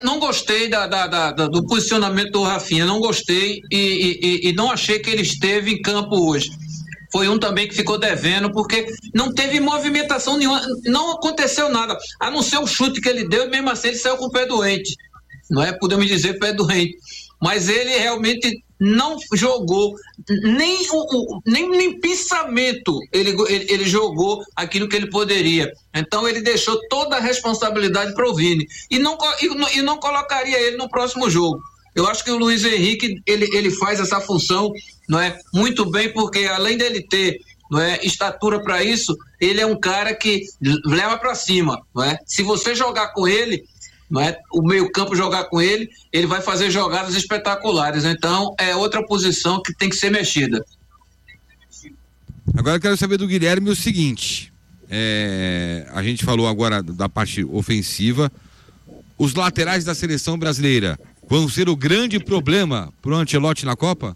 Não gostei do posicionamento do Rafinha, não gostei e não achei que ele esteve em campo hoje. Foi um também que ficou devendo, porque não teve movimentação nenhuma, não aconteceu nada, a não ser o chute que ele deu, e mesmo assim ele saiu com o pé doente, não é? Podemos dizer pé doente, mas ele realmente não jogou, nem pensamento ele jogou aquilo que ele poderia. Então ele deixou toda a responsabilidade para o Vini e não colocaria ele no próximo jogo. Eu acho que o Luiz Henrique ele faz essa função, não é, muito bem, porque além dele ter, não é, estatura para isso, ele é um cara que leva para cima, não é? Se você jogar com ele, não é, o meio-campo jogar com ele, ele vai fazer jogadas espetaculares. Então é outra posição que tem que ser mexida. Agora eu quero saber do Guilherme o seguinte: a gente falou agora da parte ofensiva. Os laterais da seleção brasileira vão ser o grande problema pro Ancelotti na Copa?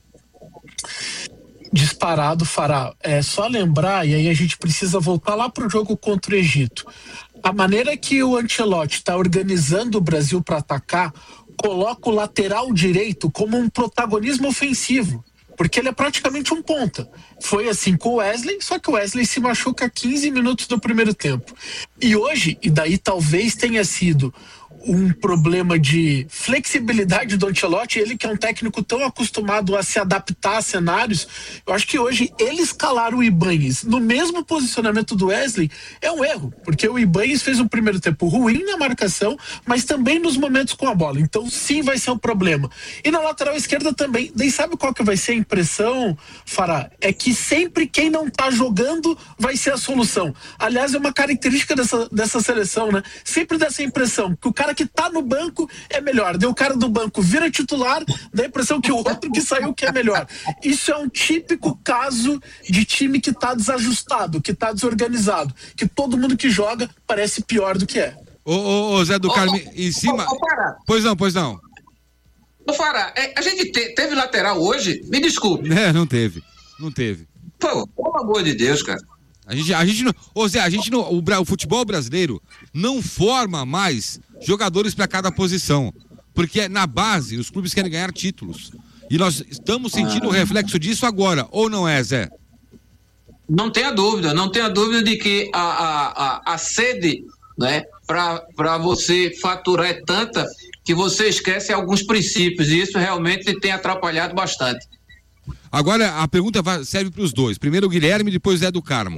Disparado, Fará. É só lembrar, e aí a gente precisa voltar lá pro jogo contra o Egito. A maneira que o Ancelotti está organizando o Brasil para atacar coloca o lateral direito como um protagonismo ofensivo, porque ele é praticamente um ponta. Foi assim com o Wesley, só que o Wesley se machuca 15 minutos do primeiro tempo. E hoje, e daí talvez tenha sido um problema de flexibilidade do Ancelotti, ele que é um técnico tão acostumado a se adaptar a cenários, eu acho que hoje ele escalar o Ibañez no mesmo posicionamento do Wesley é um erro, porque o Ibañez fez um primeiro tempo ruim na marcação, mas também nos momentos com a bola, então sim vai ser um problema. E na lateral esquerda também, daí sabe qual que vai ser a impressão, Fará? É que sempre quem não tá jogando vai ser a solução. Aliás, é uma característica dessa seleção, né? Sempre dessa impressão, que o cara que tá no banco é melhor, daí o cara do banco vira titular, dá a impressão que o outro que saiu que é melhor. Isso é um típico caso de time que tá desajustado, que tá desorganizado, que todo mundo que joga parece pior do que é. Ô Zé do Carmo, em cima... Pois não. Ô Fará, a gente teve lateral hoje? Me desculpe. Não teve. Pô, pelo amor de Deus, cara. A gente não, ô Zé, o futebol brasileiro não forma mais jogadores para cada posição, porque na base os clubes querem ganhar títulos, e nós estamos sentindo o reflexo disso agora, ou não é, Zé? Não tenha dúvida de que a sede, né, para você faturar é tanta que você esquece alguns princípios, e isso realmente tem atrapalhado bastante. Agora a pergunta serve para os dois. Primeiro o Guilherme, depois o Zé do Carmo.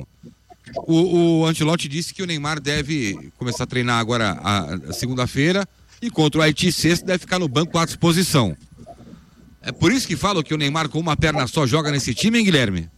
O Ancelotti disse que o Neymar deve começar a treinar agora a segunda-feira, e contra o Haiti sexta deve ficar no banco à disposição. É por isso que falam que o Neymar com uma perna só joga nesse time, hein, Guilherme?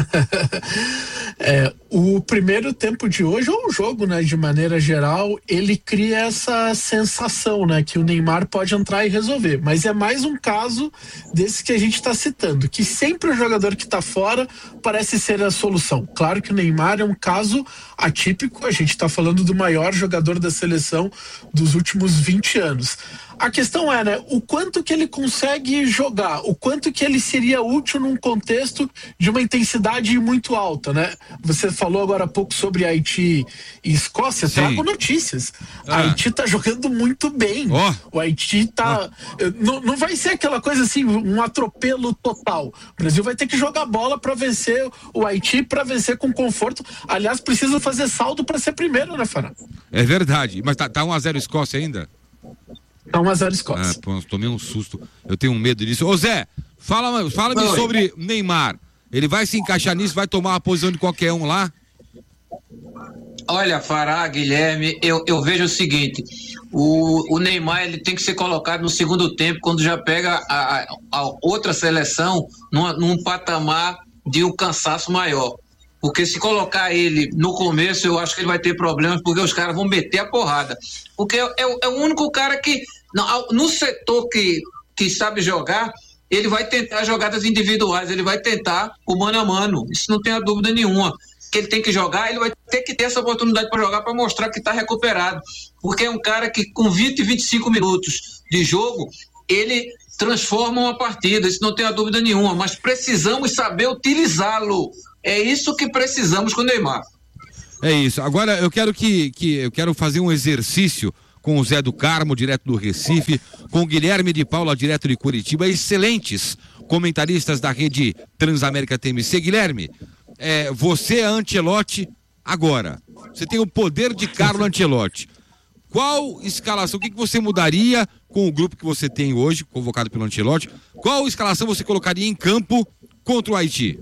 O primeiro tempo de hoje, ou o jogo, né, de maneira geral, ele cria essa sensação, né, que o Neymar pode entrar e resolver, mas é mais um caso desse que a gente está citando, que sempre o jogador que está fora parece ser a solução. Claro que o Neymar é um caso atípico, a gente está falando do maior jogador da seleção dos últimos 20 anos. A questão é, né, o quanto que ele consegue jogar, o quanto que ele seria útil num contexto de uma intensidade muito alta, né? Você falou agora há pouco sobre Haiti e Escócia. Sim. Trago notícias. Haiti tá jogando muito bem. O Haiti tá... Não vai ser aquela coisa assim, um atropelo total. O Brasil vai ter que jogar bola para vencer o Haiti, para vencer com conforto. Aliás, precisa fazer saldo para ser primeiro, né, Fará? É verdade. Mas tá 1-0 Escócia ainda? Tá 1-0 Escócia. Tomei um susto. Eu tenho um medo disso. Ô Zé, fala-me sobre Neymar. Ele vai se encaixar nisso, vai tomar a posição de qualquer um lá? Olha, Fará, Guilherme, eu vejo o seguinte: o Neymar ele tem que ser colocado no segundo tempo, quando já pega a outra seleção num patamar de um cansaço maior. Porque se colocar ele no começo, eu acho que ele vai ter problemas, porque os caras vão meter a porrada. Porque é o único cara que, no setor que sabe jogar, ele vai tentar jogadas individuais, ele vai tentar o mano a mano. Isso não tem a dúvida nenhuma. Que ele tem que jogar, ele vai ter que ter essa oportunidade para jogar, para mostrar que está recuperado. Porque é um cara que com 20, 25 minutos de jogo, ele transforma uma partida, isso não tem a dúvida nenhuma, mas precisamos saber utilizá-lo. É isso que precisamos com o Neymar. É isso. Agora eu quero eu quero fazer um exercício com o Zé do Carmo, direto do Recife, com o Guilherme de Paula, direto de Curitiba, excelentes comentaristas da rede Transamérica TMC. Guilherme, você é Ancelotti agora. Você tem o poder de Carlo Ancelotti. Qual escalação, o que você mudaria com o grupo que você tem hoje, convocado pelo Ancelotti? Qual escalação você colocaria em campo contra o Haiti?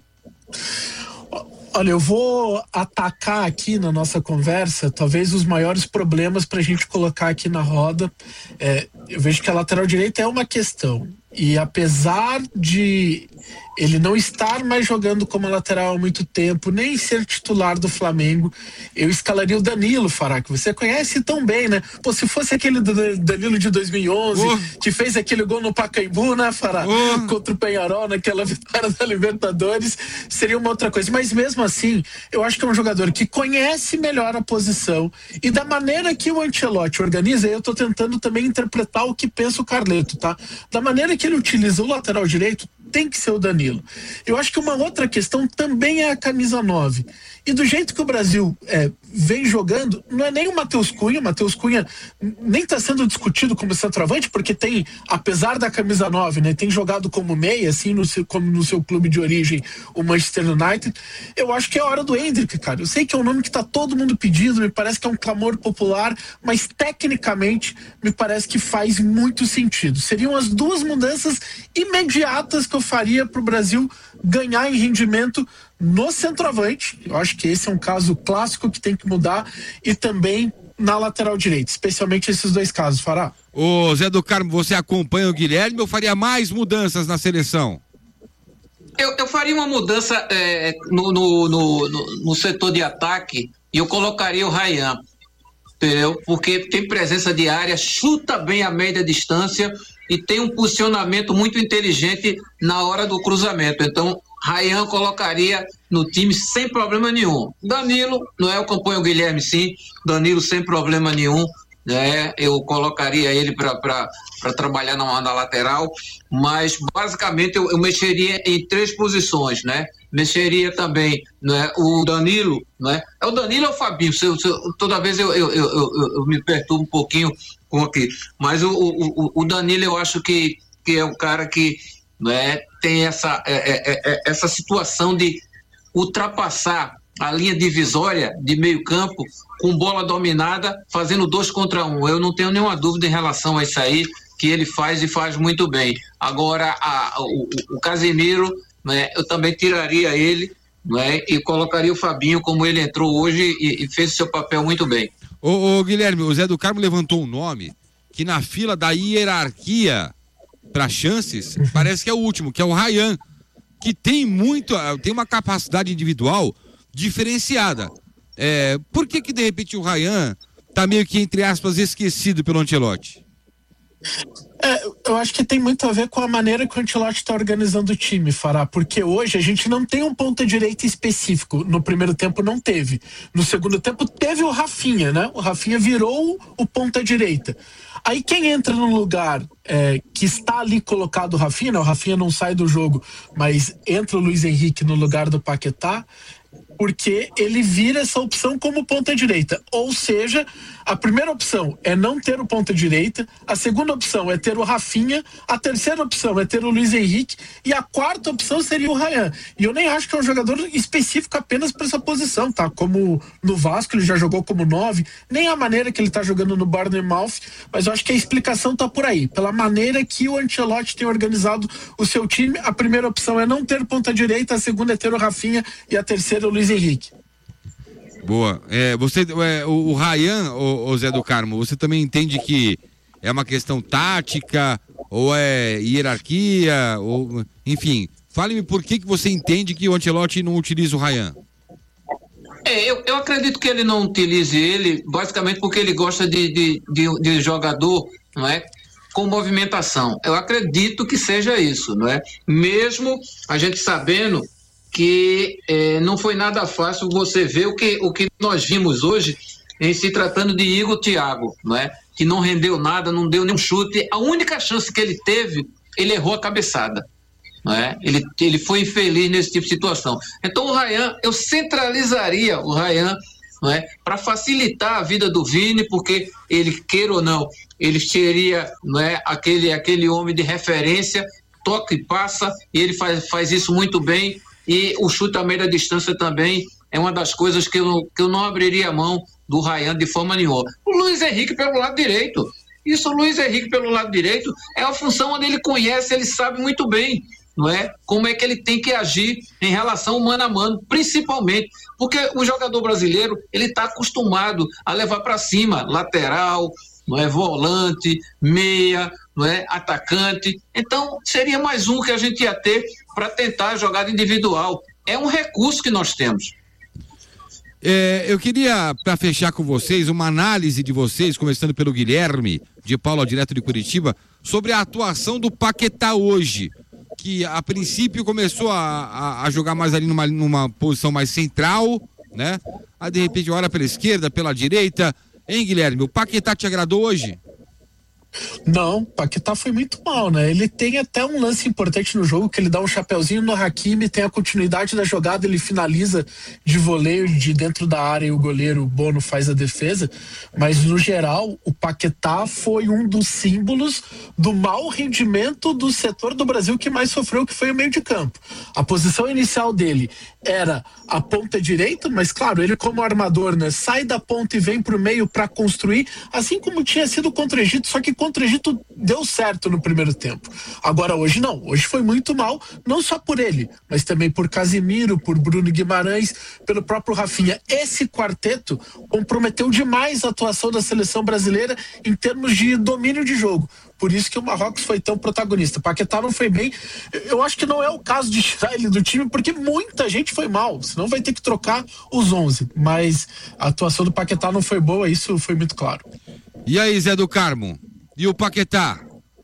Olha, eu vou atacar aqui na nossa conversa talvez os maiores problemas para a gente colocar aqui na roda. Eu vejo que a lateral direita é uma questão. E apesar de ele não estar mais jogando como lateral há muito tempo, nem ser titular do Flamengo, eu escalaria o Danilo, Fará, que você conhece tão bem, né? Pô, se fosse aquele Danilo de 2011, que fez aquele gol no Pacaembu, né, Fará? Contra o Peñarol, naquela vitória da Libertadores, seria uma outra coisa. Mas mesmo assim, eu acho que é um jogador que conhece melhor a posição e da maneira que o Ancelotti organiza, eu tô tentando também interpretar o que pensa o Carleto, tá? Da maneira que ele utiliza o lateral direito, tem que ser o Danilo. Eu acho que uma outra questão também é a camisa 9. E do jeito que o Brasil vem jogando, não é nem o Matheus Cunha. O Matheus Cunha nem está sendo discutido como centroavante, porque tem, apesar da camisa 9, né, tem jogado como meia, assim, como no seu clube de origem, o Manchester United. Eu acho que é a hora do Endrick, cara. Eu sei que é um nome que está todo mundo pedindo, me parece que é um clamor popular, mas tecnicamente me parece que faz muito sentido. Seriam as duas mudanças imediatas que eu faria para o Brasil ganhar em rendimento no centroavante. Eu acho que esse é um caso clássico que tem que mudar, e também na lateral direita, especialmente esses dois casos, Fará. Ô Zé do Carmo, você acompanha o Guilherme ou faria mais mudanças na seleção? Eu faria uma mudança no setor de ataque, e eu colocaria o Ryan, entendeu? Porque tem presença de área, chuta bem a média distância e tem um posicionamento muito inteligente na hora do cruzamento. Então, Ryan colocaria no time sem problema nenhum. Danilo, não é? Eu acompanho o Guilherme, sim. Danilo sem problema nenhum, né? Eu colocaria ele para trabalhar na lateral, mas basicamente eu mexeria em 3 posições, né? Mexeria também, né, o Danilo, né? É o Danilo ou o Fabinho? Toda vez eu me perturbo um pouquinho com aqui. Mas o Danilo, eu acho que é um cara que, né, tem essa situação de ultrapassar a linha divisória de meio campo com bola dominada, fazendo 2 contra 1. Eu não tenho nenhuma dúvida em relação a isso aí, que ele faz e faz muito bem. Agora, o Casemiro, né, eu também tiraria ele, né, e colocaria o Fabinho como ele entrou hoje e fez o seu papel muito bem. Ô Guilherme, o Zé do Carmo levantou um nome que na fila da hierarquia para chances, parece que é o último, que é o Ryan, que tem uma capacidade individual diferenciada. Por que de repente o Ryan tá meio que, entre aspas, esquecido pelo Ancelotti? Eu acho que tem muito a ver com a maneira que o Ancelotti está organizando o time, Fará, porque hoje a gente não tem um ponta-direita específico. No primeiro tempo não teve. No segundo tempo teve o Rafinha, né? O Rafinha virou o ponta-direita. Aí quem entra no lugar que está ali colocado o Rafinha não sai do jogo, mas entra o Luiz Henrique no lugar do Paquetá, porque ele vira essa opção como ponta-direita. Ou seja, a primeira opção é não ter o ponta-direita, a segunda opção é ter o Rafinha, a terceira opção é ter o Luiz Henrique, e a quarta opção seria o Ryan. E eu nem acho que é um jogador específico apenas para essa posição, tá? Como no Vasco ele já jogou como 9, nem a maneira que ele tá jogando no Bournemouth, mas eu acho que a explicação tá por aí. Pela maneira que o Ancelotti tem organizado o seu time, a primeira opção é não ter ponta-direita, a segunda é ter o Rafinha e a terceira o Luiz Henrique. Boa. O Ryan, o Zé do Carmo, você também entende que é uma questão tática ou é hierarquia? Enfim, fale-me por que você entende que o Ancelotti não utiliza o Ryan. Eu acredito que ele não utilize ele basicamente porque ele gosta de jogador, não é, com movimentação. Eu acredito que seja isso, não é? Mesmo a gente sabendo que não foi nada fácil você ver o que nós vimos hoje em se tratando de Igor Thiago, não é? Que não rendeu nada, não deu nenhum chute. A única chance que ele teve, ele errou a cabeçada, não é? Ele foi infeliz nesse tipo de situação. Então o Ryan, eu centralizaria o Ryan não é, para facilitar a vida do Vini, porque ele, queira ou não, ele seria, não é, aquele homem de referência, toca e passa, e ele faz isso muito bem, e o chute à média distância também é uma das coisas que eu não abriria a mão do Ryan de forma nenhuma. O Luiz Henrique pelo lado direito, o Luiz Henrique pelo lado direito é a função onde ele conhece, ele sabe muito bem, não é? Como é que ele tem que agir em relação mano a mano, principalmente, porque o jogador brasileiro, ele está acostumado a levar para cima, lateral, não é, volante, meia, não é, atacante. Então, seria mais um que a gente ia ter para tentar a jogada individual. É um recurso que nós temos. Eu queria, para fechar com vocês, uma análise de vocês, começando pelo Guilherme de Paula, direto de Curitiba, sobre a atuação do Paquetá hoje, que a princípio começou a jogar mais ali numa posição mais central, né? Aí de repente olha pela esquerda, pela direita. Hein, Guilherme, o Paquetá te agradou hoje? Não, o Paquetá foi muito mal, né? Ele tem até um lance importante no jogo, que ele dá um chapeuzinho no Hakimi, tem a continuidade da jogada, ele finaliza de voleio de dentro da área e o goleiro Bono faz a defesa, mas no geral o Paquetá foi um dos símbolos do mau rendimento do setor do Brasil que mais sofreu, que foi o meio de campo. A posição inicial dele era a ponta direita, mas claro, ele como armador, né, sai da ponta e vem pro meio para construir, assim como tinha sido contra o Egito, só que contra o Egito deu certo no primeiro tempo. Agora hoje não, hoje foi muito mal, não só por ele, mas também por Casimiro, por Bruno Guimarães, pelo próprio Rafinha. Esse quarteto comprometeu demais a atuação da seleção brasileira em termos de domínio de jogo. Por isso que o Marrocos foi tão protagonista. Paquetá não foi bem. Eu acho que não é o caso de tirar ele do time, porque muita gente foi mal. Senão vai ter que trocar os 11. Mas a atuação do Paquetá não foi boa, isso foi muito claro. E aí, Zé do Carmo? E o Paquetá?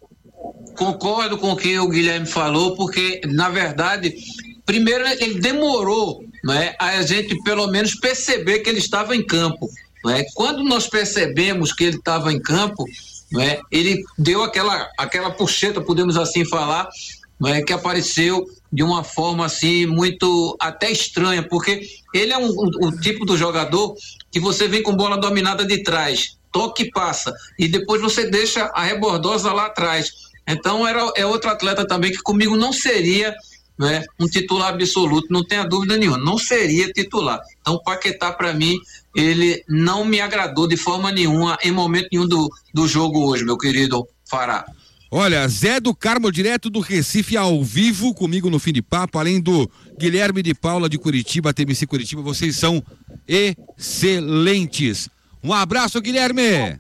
Concordo com o que o Guilherme falou, porque, na verdade, primeiro ele demorou, né, a gente pelo menos perceber que ele estava em campo. Né? Quando nós percebemos que ele estava em campo, né, ele deu aquela puxeta, podemos assim falar, né, que apareceu de uma forma assim muito até estranha, porque ele é um tipo do jogador que você vem com bola dominada de trás, toque e passa, e depois você deixa a rebordosa lá atrás. Então é outro atleta também que comigo não seria, né, um titular absoluto, não tenha dúvida nenhuma, não seria titular. Então o Paquetá, para mim, ele não me agradou de forma nenhuma em momento nenhum do jogo hoje, meu querido Fará. Olha, Zé do Carmo, direto do Recife, ao vivo comigo no Fim de Papo, além do Guilherme de Paula de Curitiba, TMC Curitiba, vocês são excelentes. Um abraço, Guilherme.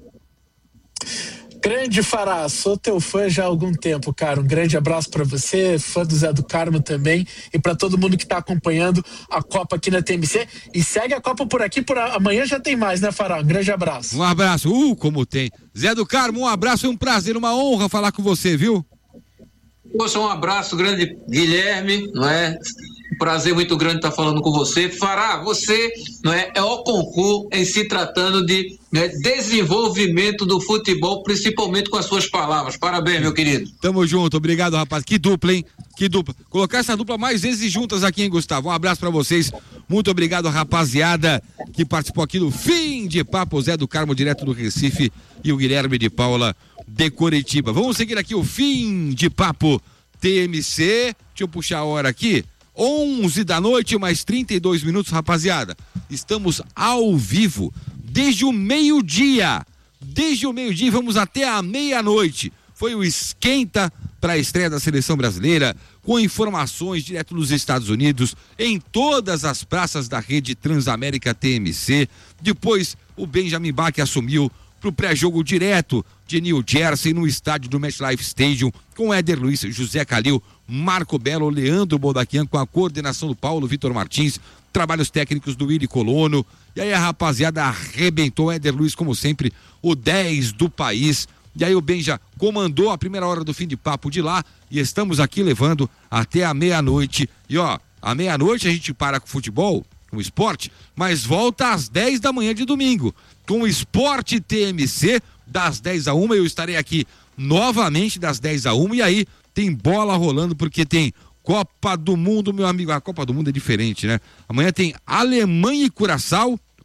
Grande Fará, sou teu fã já há algum tempo, cara. Um grande abraço pra você, fã do Zé do Carmo também, e pra todo mundo que tá acompanhando a Copa aqui na TMC. E segue a Copa por aqui, amanhã já tem mais, né, Fará? Um grande abraço. Um abraço, como tem. Zé do Carmo, um abraço, é um prazer, uma honra falar com você, viu? Poxa, um abraço, grande Guilherme, não é? Um prazer muito grande estar falando com você. Fará, você, não é o concurso em se tratando de, né, desenvolvimento do futebol, principalmente com as suas palavras. Parabéns, meu querido. Tamo junto, obrigado, rapaz. Que dupla, hein? Que dupla. Colocar essa dupla mais vezes juntas aqui, hein, Gustavo? Um abraço pra vocês. Muito obrigado, rapaziada, que participou aqui do Fim de Papo. Zé do Carmo, direto do Recife, e o Guilherme de Paula de Curitiba. Vamos seguir aqui o Fim de Papo TMC. Deixa eu puxar a hora aqui. 11 da noite, mais 32 minutos, rapaziada. Estamos ao vivo desde o meio-dia. Desde o meio-dia, vamos até a meia-noite. Foi o esquenta para a estreia da seleção brasileira, com informações direto dos Estados Unidos, em todas as praças da rede Transamérica TMC. Depois, o Benjamin Bach assumiu para o pré-jogo direto de New Jersey, no estádio do MetLife Stadium, com Éder Luiz, José Calil, Marco Belo, Leandro Bodaquian, com a coordenação do Paulo Vitor Martins, trabalhos técnicos do Willy Colono. E aí a rapaziada arrebentou. Éder Luiz, como sempre, o 10 do país. E aí o Benja comandou a primeira hora do Fim de Papo de lá, e estamos aqui levando até a meia-noite. E ó, à meia-noite a gente para com o futebol, com o esporte, mas volta às 10 da manhã de domingo, com o Esporte TMC, das 10 a 1. Eu estarei aqui novamente das 10 a 1, e aí tem bola rolando, porque tem Copa do Mundo, meu amigo. A Copa do Mundo é diferente, né? Amanhã tem Alemanha e Curaçao,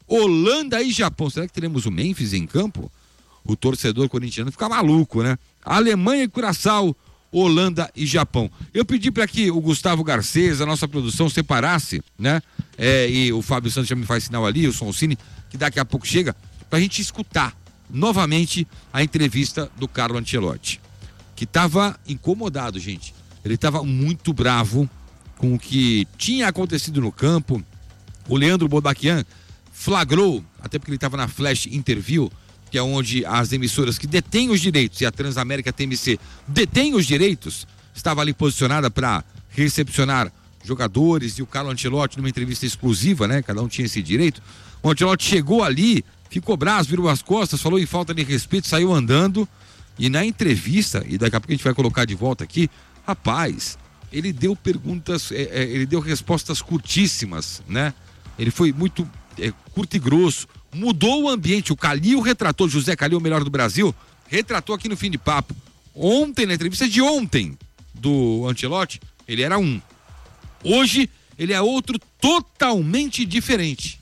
Holanda e Japão. Será que teremos o Memphis em campo? O torcedor corintiano fica maluco, né? Alemanha e Curaçao, Holanda e Japão. Eu pedi para que o Gustavo Garcês, a nossa produção, separasse, né? E o Fábio Santos já me faz sinal ali, o Soncini, que daqui a pouco chega, pra gente escutar novamente a entrevista do Carlo Ancelotti, que estava incomodado, gente. Ele estava muito bravo com o que tinha acontecido no campo. O Leandro Bodaquian flagrou, até porque ele estava na Flash Interview, que é onde as emissoras que detêm os direitos, e a Transamérica TMC detém os direitos, estava ali posicionada para recepcionar jogadores, e o Carlo Ancelotti, numa entrevista exclusiva, né? Cada um tinha esse direito. O Ancelotti chegou ali, ficou bravo, virou as costas, falou em falta de respeito, saiu andando, e na entrevista, e daqui a pouco a gente vai colocar de volta aqui, rapaz, ele deu perguntas, ele deu respostas curtíssimas, né? Ele foi muito curto e grosso, mudou o ambiente. O Calil retratou, José Calil, o melhor do Brasil, retratou aqui no Fim de Papo. Ontem, na entrevista de ontem do Ancelotti, ele era um. Hoje, ele é outro totalmente diferente.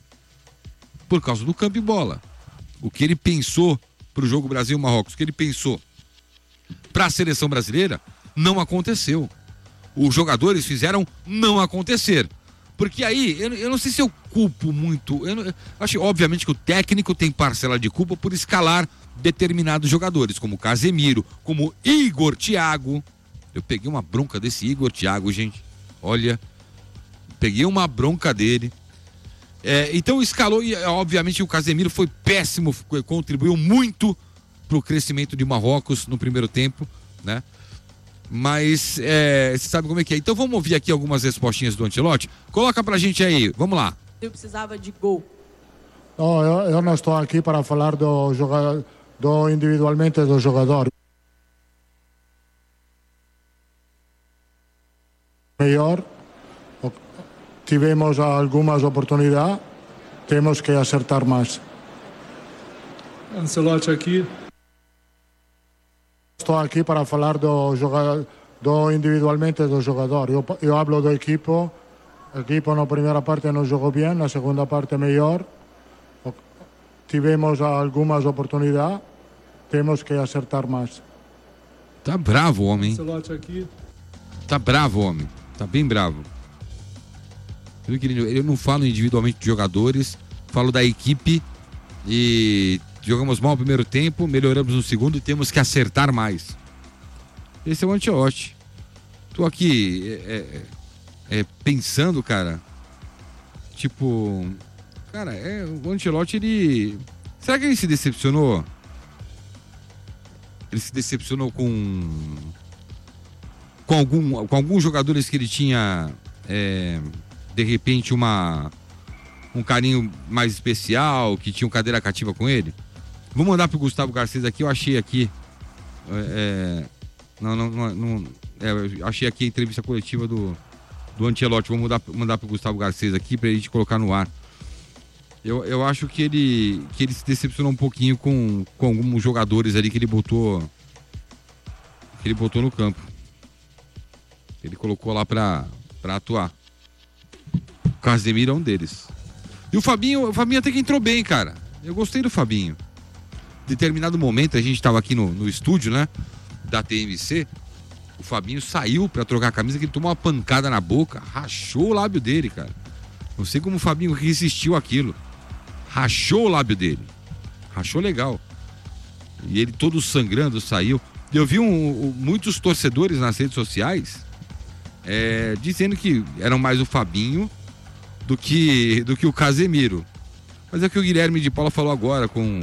Por causa do campo e bola. O que ele pensou pro jogo Brasil-Marrocos, o que ele pensou para a seleção brasileira, não aconteceu. Os jogadores fizeram não acontecer. Porque aí, eu não sei se eu culpo muito, eu acho obviamente que o técnico tem parcela de culpa por escalar determinados jogadores, como Casemiro, como Igor Thiago. Eu peguei uma bronca desse Igor Thiago, gente. Olha, peguei uma bronca dele. Então escalou, e obviamente o Casemiro foi péssimo, contribuiu muito pro crescimento de Marrocos no primeiro tempo, né? Mas você sabe como é que é. Então vamos ouvir aqui algumas respostinhas do Ancelotti. Coloca pra gente aí, vamos lá. Eu precisava de gol. Não, eu não estou aqui para falar individualmente do jogador. Melhor, tivemos algumas oportunidades, temos que acertar mais. Ancelotti aqui. Estou aqui para falar individualmente do jogador. Eu hablo do equipo. O equipo na primeira parte não jogou bem, na segunda parte melhor. Tivemos algumas oportunidades, temos que acertar mais. Tá bravo o homem. Ancelotti aqui. Tá bravo o homem. Tá bem bravo. Eu não falo individualmente de jogadores, falo da equipe e jogamos mal no primeiro tempo, melhoramos no segundo e temos que acertar mais. Esse é o Ancelotti. Tô aqui pensando, cara, tipo, cara, o Ancelotti, ele... Será que ele se decepcionou? Ele se decepcionou com alguns jogadores que ele tinha, de repente, um carinho mais especial, que tinha cadeira cativa com ele? Vou mandar pro Gustavo Garcês aqui, eu achei aqui. Eu achei aqui a entrevista coletiva do Ancelotti. Vou mandar pro Gustavo Garcês aqui pra gente colocar no ar. Eu acho que ele se decepcionou um pouquinho com alguns jogadores ali que ele botou no campo. Ele colocou lá pra atuar. O Casemiro é um deles. E o Fabinho até que entrou bem, cara. Eu gostei do Fabinho. Determinado momento, a gente tava aqui no estúdio, né, da TMC, o Fabinho saiu pra trocar a camisa, que ele tomou uma pancada na boca, rachou o lábio dele, cara. Não sei como o Fabinho resistiu àquilo. Rachou o lábio dele. Rachou legal. E ele todo sangrando saiu. Eu vi muitos torcedores nas redes sociais dizendo que eram mais o Fabinho do que o Casemiro. Mas é o que o Guilherme de Paula falou agora com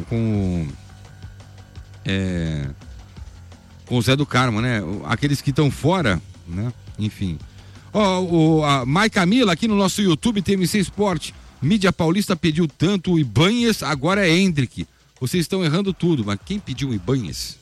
o Zé do Carmo, né? Aqueles que estão fora, né? Enfim. A Mai Camila aqui no nosso YouTube, TMC Sport. Mídia Paulista pediu tanto o Ibanhes, agora é Hendrick. Vocês estão errando tudo, mas quem pediu o Ibanhes?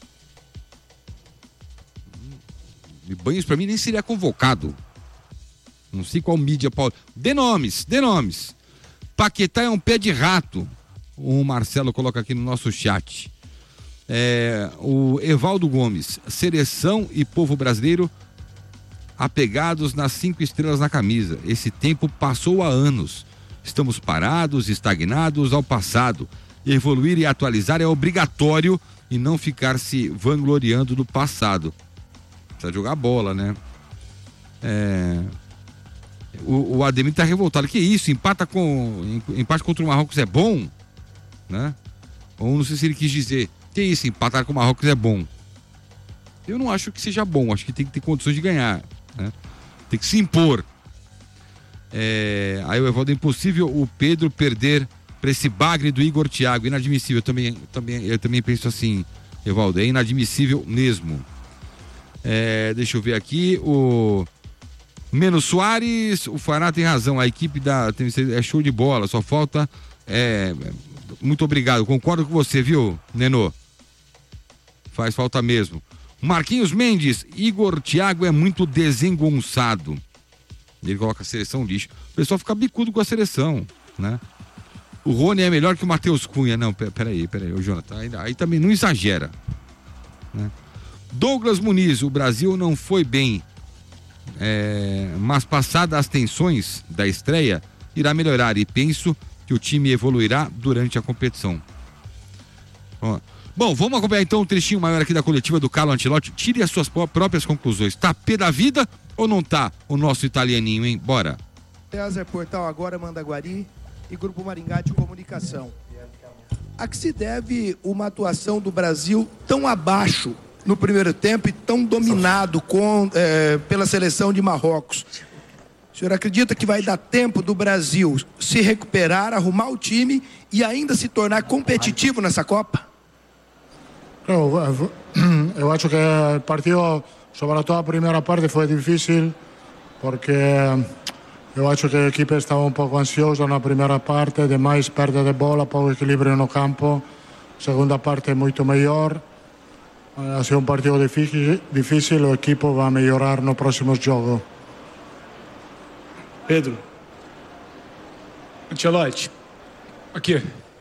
Ibanhes pra mim nem seria convocado. Não sei qual mídia paulista. Dê nomes. Paquetá é um pé de rato. O Marcelo coloca aqui no nosso chat. O Evaldo Gomes, seleção e povo brasileiro apegados nas 5 estrelas na camisa. Esse tempo passou há anos. Estamos parados, estagnados ao passado. Evoluir e atualizar é obrigatório e não ficar se vangloriando do passado. Precisa jogar bola, né? O Ademir tá revoltado. Que isso? Empate contra o Marrocos é bom? Né? Ou não sei se ele quis dizer. Que isso? Empatar com o Marrocos é bom. Eu não acho que seja bom. Acho que tem que ter condições de ganhar, né? Tem que se impor. Aí o Evaldo, é impossível o Pedro perder para esse bagre do Igor Thiago. Inadmissível. Eu também penso assim, Evaldo. É inadmissível mesmo. Deixa eu ver aqui. O Meno Soares, o Fará tem razão. A equipe é show de bola. Só falta. Muito obrigado. Concordo com você, viu, Nenô? Faz falta mesmo. Marquinhos Mendes, Igor Thiago é muito desengonçado. Ele coloca a seleção lixo. O pessoal fica bicudo com a seleção, né? O Rony é melhor que o Matheus Cunha. Não, peraí, o Jonathan, aí também não exagera, né? Douglas Muniz, o Brasil não foi bem, mas passadas as tensões da estreia, irá melhorar e penso que o time evoluirá durante a competição. Bom, vamos acompanhar então um trechinho maior aqui da coletiva do Carlo Ancelotti. Tire as suas próprias conclusões. Tá pé da vida ou não tá o nosso italianinho, hein? Bora. César, Portal Agora, Mandaguari e Grupo Maringá de Comunicação. A que se deve uma atuação do Brasil tão abaixo no primeiro tempo e tão dominado pela seleção de Marrocos? O senhor acredita que vai dar tempo do Brasil se recuperar, arrumar o time e ainda se tornar competitivo nessa Copa? Eu acho que o partido, sobretudo a primeira parte, foi difícil porque eu acho que a equipe estava um pouco ansiosa na primeira parte, demais perda de bola, pouco equilíbrio no campo. Segunda parte muito melhor. Ha sido um partido difícil, a equipe vai melhorar no próximo jogo. Pedro. Ancelotti. Aqui,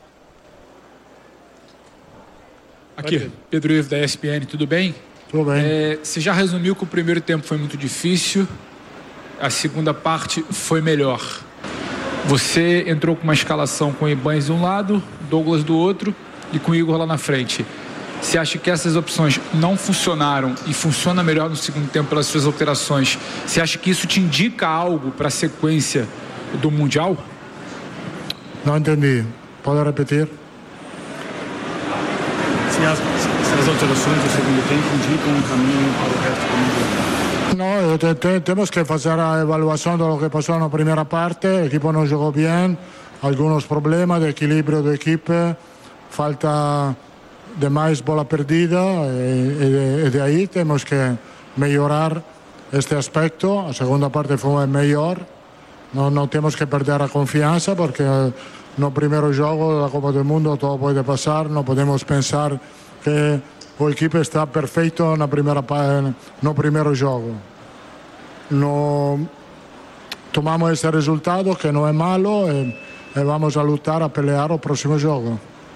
Pedro Ivo da ESPN, tudo bem? Tudo bem. Você já resumiu que o primeiro tempo foi muito difícil, a segunda parte foi melhor. Você entrou com uma escalação com o Ibanez de um lado, Douglas do outro e com o Igor lá na frente. Você acha que essas opções não funcionaram e funciona melhor no segundo tempo pelas suas alterações? Você acha que isso te indica algo para a sequência do Mundial? Não entendi. Pode repetir? Se as alterações do segundo tempo indicam um caminho para o resto do Mundial? No, temos que fazer a avaliação do que passou na primeira parte. A equipe não jogou bem, alguns problemas de equilíbrio da equipe, falta de mais bola perdida e de aí temos que melhorar este aspecto. A segunda parte foi melhor, não temos que perder a confiança porque no primeiro jogo da Copa do Mundo todo pode passar, não podemos pensar que a equipe está perfeito no primeiro jogo. Tomamos esse resultado que não é malo e vamos a lutar, a pelear o próximo jogo.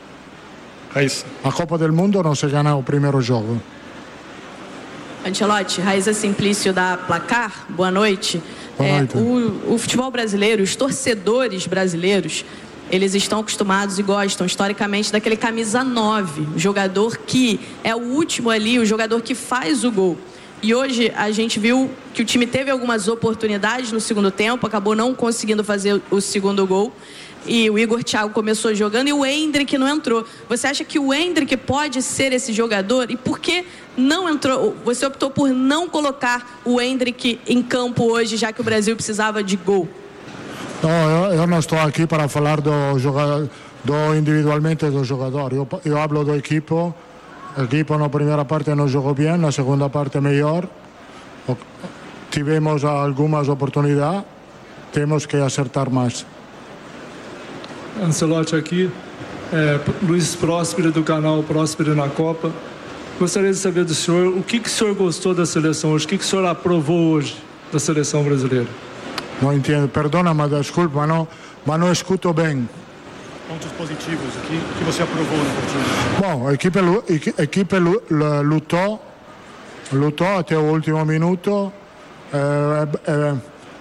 A Copa do Mundo não se ganha o primeiro jogo. Ancelotti, Raíza Simplício da Placar, boa noite. Boa noite. O futebol brasileiro, os torcedores brasileiros, eles estão acostumados e gostam historicamente daquele camisa 9, o jogador que é o último ali, o jogador que faz o gol. E hoje a gente viu que o time teve algumas oportunidades no segundo tempo, acabou não conseguindo fazer o segundo gol. E o Igor Thiago começou jogando e o Endrick não entrou. Você acha que o Endrick pode ser esse jogador? E por que não entrou? Você optou por não colocar o Endrick em campo hoje, já que o Brasil precisava de gol? Não, eu não estou aqui para falar individualmente do jogador. Eu falo do equipe. A equipe na primeira parte não jogou bem, na segunda parte melhor. Tivemos algumas oportunidades, temos que acertar mais. Ancelotti aqui, Luiz Próspero do canal Próspero na Copa. Gostaria de saber do senhor, o que o senhor gostou da seleção hoje? O que o senhor aprovou hoje da seleção brasileira? Não entendo, perdona, mas desculpa, mas não escuto bem. Pontos positivos, o que você aprovou na partida? Bom, a equipe lutou até o último minuto.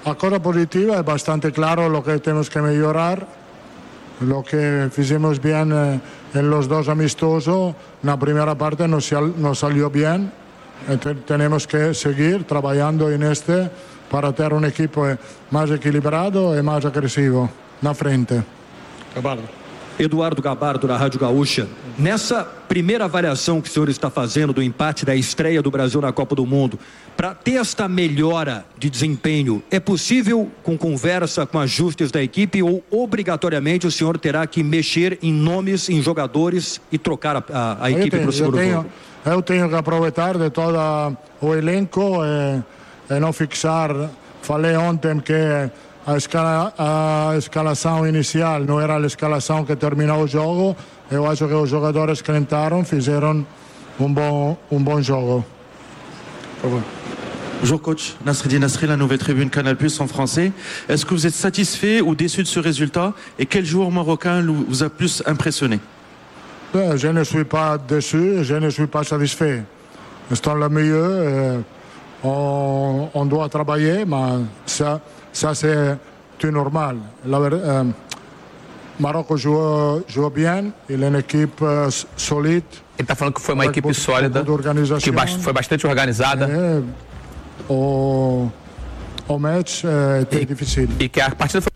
La cosa positiva es bastante claro lo que tenemos que mejorar, lo que hicimos bien en los dos amistosos. La primera parte no salió bien, tenemos que seguir trabajando en para tener un equipo más equilibrado y más agresivo na frente. Eduardo Gabardo, da Rádio Gaúcha. Nessa primeira avaliação que o senhor está fazendo do empate da estreia do Brasil na Copa do Mundo, para ter esta melhora de desempenho, é possível com conversa, com ajustes da equipe, ou obrigatoriamente o senhor terá que mexer em nomes, em jogadores e trocar a equipe para o segundo jogo? Eu tenho que aproveitar de todo o elenco e não fixar. Falei ontem que a escalação inicial não era a escalação que terminou o jogo. Eu acho que os jogadores que entraram fizeram um bom jogo. Por favor. Bonjour coach, Nasreddine Nasri, la nouvelle tribune Canal+ en français. Est-ce que vous êtes satisfait ou déçu de ce résultat et quel joueur marocain vous a plus impressionné? Je ne suis pas déçu, je ne suis pas satisfait. C'est le mieux, on doit travailler, mais ça c'est tout normal. Marrocos joue bien, il est une équipe solide. Ele está falando que foi uma equipe sólida, que foi bastante organizada. O match é difícil. E que a partida foi